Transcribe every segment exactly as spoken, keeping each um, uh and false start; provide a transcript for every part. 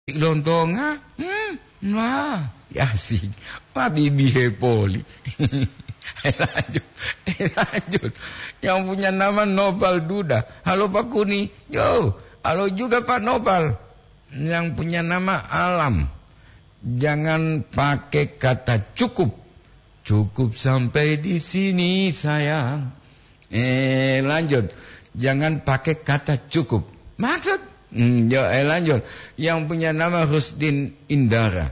Lontonga, hmm, nah, Yasin, Pak Bibi Hepoli. lanjut, lanjut. Yang punya nama Nopal Duda. Halo Pak Kuni, yo. Halo juga Pak Nopal. Yang punya nama Alam. Jangan pakai kata cukup. Cukup sampai di sini sayang. Eh lanjut. Jangan pakai kata cukup. Maksud? Hmm, yo, eh lanjut. Yang punya nama Rusdin Indara.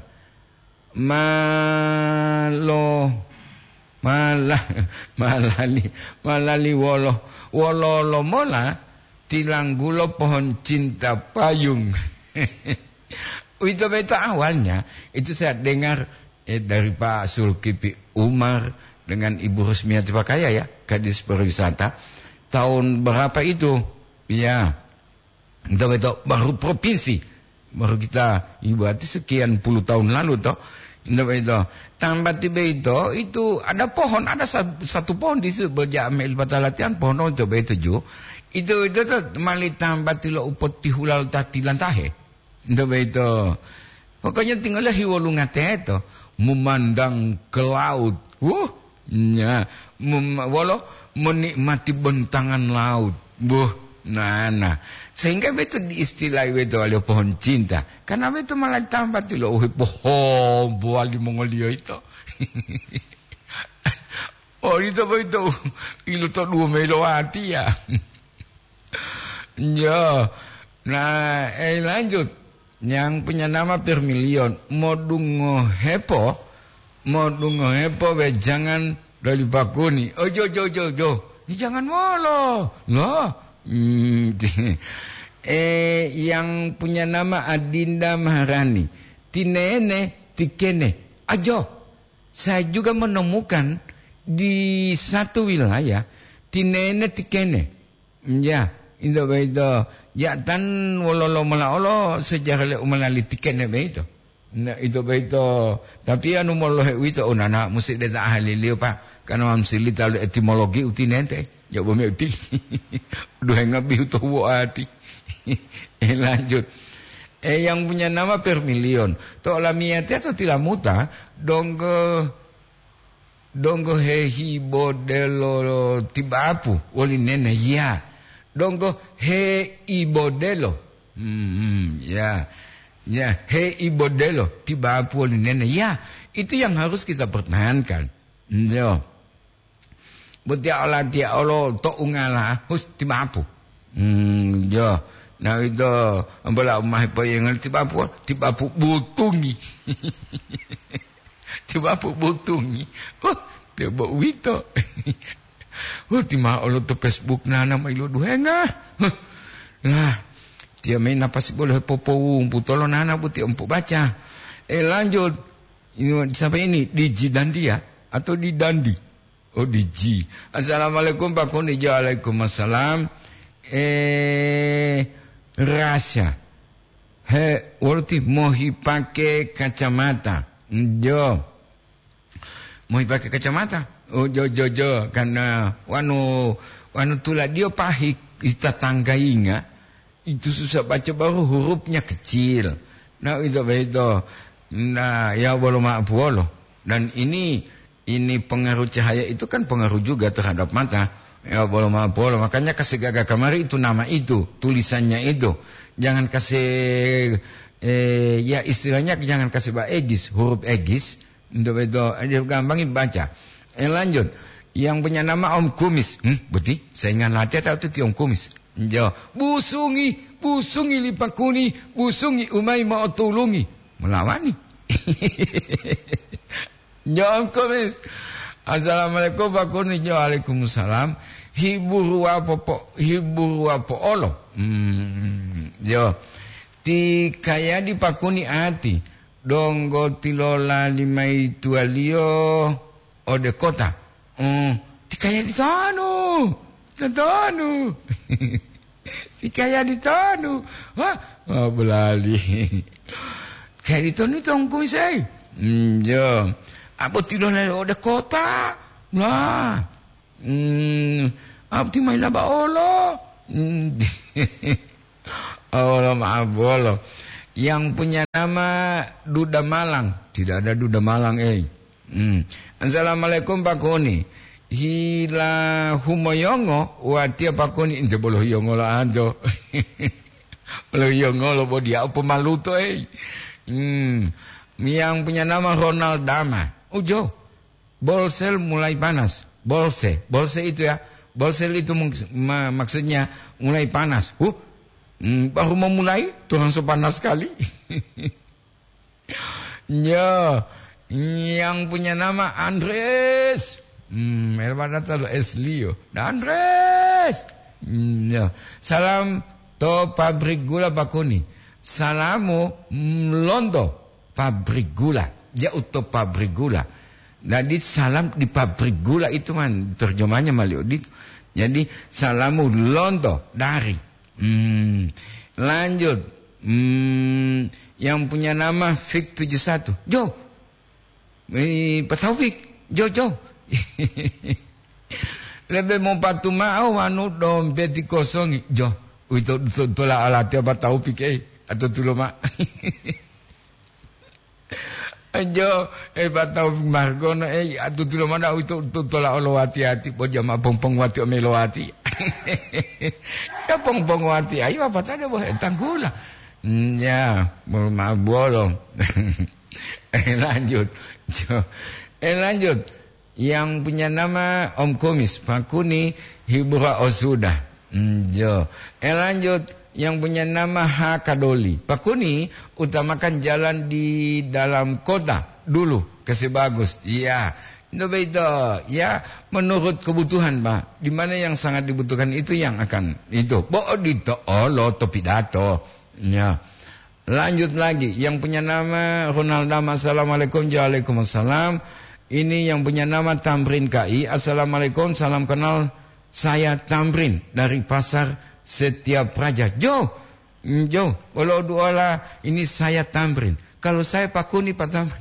Malo malah malali malali wolo wololo mola tilang gulo pohon cinta payung. Itu itu awalnya itu saya dengar eh, dari Pak Zulkifli Umar dengan Ibu Rusmiati Pakaya ya, Kadis Pariwisata. Tahun berapa itu? Ya. Itu itu baru provinsi. Baru kita ibarat sekian puluh tahun lalu toh. Itu itu. Tambah tiba itu itu ada pohon, ada satu pohon di situ berjamil pada latihan pohon itu itu ju. Itu itu tuh mali tambah tilo upot tihulal tatilan tahe. Itu itu. Pokoknya tinggallah hiwolu ngate itu memandang ke laut. Wuh, ya, mem, walau menikmati bentangan laut. Buh, nah, nah. Sehingga itu diistilah itu oleh pohon cinta. Karena itu malah tambah tilo oh pohon buah di Mongolia itu. Oh itu itu itu tuh dua melawati ya. Ya, nah eh lanjut. Yang punya nama Permilion, modungo hepo, modungo hepo, be jangan dari bakuni. Oh jo jo jo jo, jangan molo, loh. Hmm, eh yang punya nama Adinda Maharani, tinene tikene, ajo. Saya juga menemukan di satu wilayah tinene tikene, ya. Indo beito ya tan wololo malaolo sejarah umalali tikene beito. Nah itu beito tapi anu molohe itu onana mesti deta ahli liu Pak karena mamsili tahu etimologi utinente ya bome uti. Duh ngabi utuh ati. Eh lanjut. Eh yang punya nama Permilion. To lamiate atau tilamuta donggo donggo hehi bodelo tibapu wali nene ya. Donggo he ibodelo, hmm, ya, ya he ibodelo tiba apa nenek ya itu yang harus kita pertahankan, yo. Betia Allah dia Allah to ungala hus tiba apa, hmm, yo. Nah itu ambil umah apa yang tiba apa tiba apa butungi, tiba apa butungi, oh dia bawa wito. Oh, timah Allah tu Facebook na nama ilo duhenga. Lah, dia main apa sih boleh popo putolo nana buti empuk baca. Eh lanjut. Ini sampai ini di Ji Dandi ya atau di Dandi? Oh di Ji. Assalamualaikum Pak Kuni. Waalaikumsalam. Eh rasa. He, warti mohi pakai kacamata. Jo. Mohi pakai kacamata. Oh jo jo jo karena wanu wanu tula dia pahik kita tanggainga itu susah baca baru hurufnya kecil. Nah itu itu. Nah ya boleh maaf boleh. Dan ini ini pengaruh cahaya itu kan pengaruh juga terhadap mata. Ya boleh maaf boleh. Makanya kasih gagah kamari itu nama itu tulisannya itu. Jangan kasih eh, ya istilahnya jangan kasih bah egis huruf egis. Itu itu dia gampangin baca. Eh lanjut, yang punya nama Om Kumis, hmm, betul? Saya ingat latih tahu tu Om Kumis. Jo, busungi, busungi lipakuni, busungi umai mau tulungi, melawani. Jo Om Kumis, assalamualaikum Pak Kuni. Waalaikumsalam. Hibur wapo, hibur wapo olo. Hmm, jo, ti kaya di Pak Kuni ati, donggo tilola limai tualio. Ode kota, hmm, tikaya di tanu, tanu, tikaya di tanu, wah, oh, belali, kayak di tanu itu aku misai, hmm, jo, apa tidur lagi ode kota, lah, hmm, apa ti main apa olo, hmm, olo maaf olo, yang punya nama Duda Malang. Tidak ada Duda Malang, eh. Hmm. Assalamualaikum Pak Koni. Hila humoyongo watia Pak Koni. Inte bolo yongo lah ando. Bolo yongo lo bo dia apa malu to, eh. Hmm. Yang punya nama Ronald Dama. Ujo. Bolsel mulai panas. Bolse. Bolse itu ya. Bolsel itu mak maksudnya mulai panas. Uh. Hmm, baru mau mulai tuh langsung panas sekali. Ya, yang punya nama Andres. Hmm, Elvadata Eslio. Andres. Hmm, ya. Salam to pabrik gula Bakuni. Salamu Londo pabrik gula. Dia utuh pabrik gula. Jadi salam di pabrik gula itu man terjemahnya Maliodit. Jadi salamu Londo dari. Hmm, lanjut. Hmm, yang punya nama Fik tujuh satu. Jo. Eh, Pak Taufik. Jo, Jo. Lebih mau patu mau anu dompet dikosongi. Jo. Itu tolak alat Pak Taufik eh atau tulo mak. Jo, eh Pak Taufik Margono eh atau tulo mana itu tolak olo hati-hati po jama pompong wati omelo hati. Ya pong-pong wati ayo apa tadi boh tanggula. Ya, maaf bolong. Eh lanjut. Eh lanjut. Yang punya nama Om Komis Pak Kuni Hibura Osuda. Jo. Eh lanjut. Yang punya nama Hakadoli. Pak Kuni utamakan jalan di dalam kota dulu kasih bagus. Iya. Itu beda, ya menurut kebutuhan Pak. Di mana yang sangat dibutuhkan itu yang akan itu. Bo dito olo to pidato. Ya. Lanjut lagi, yang punya nama Ronald Dama. Assalamualaikum. Waalaikumsalam. Ini yang punya nama Tamrin K I. Assalamualaikum, salam kenal. Saya Tamrin dari Pasar Setiap Praja. Jo, Jo, walau duala ini saya Tamrin. Kalau saya Pak Kuni Pak Tamrin.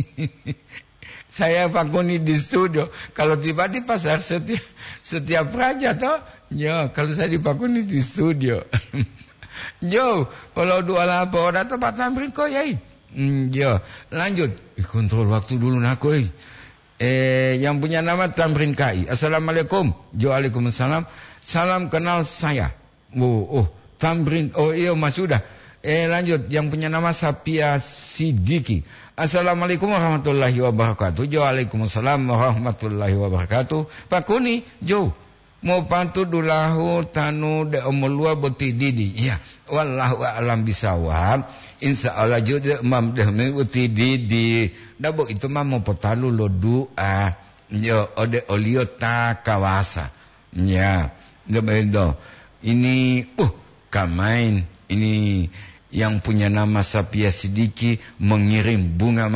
Saya Pak Kuni di studio. Kalau tiba di pasar setiap setiap raja toh, ya kalau saya di Pak Kuni di studio. Jo, kalau dua lapo orang tuh Pak Tamrin kok ya? Hmm, ya, lanjut. Eh, kontrol waktu dulu nak eh. Eh, yang punya nama Tamrin K I. Assalamualaikum. Jo, waalaikumsalam. Salam kenal saya. Oh, oh, Tamrin. Oh iya mas sudah. Eh lanjut, yang punya nama Sapia Sidiki. Assalamualaikum warahmatullahi wabarakatuh. Waalaikumsalam warahmatullahi wabarakatuh. Pak Kuni, Jo, mau pantu dulahu tanu de omolua boti didi. Ya, wallahu a'lam bisawab. Insyaallah Jo de mam de boti didi. Dabo itu mah mau potalu lo doa. Yo ode olio ta kawasa. Ya, bedo. Ini uh kamain ini yang punya nama Sapia Sidiki mengirim bunga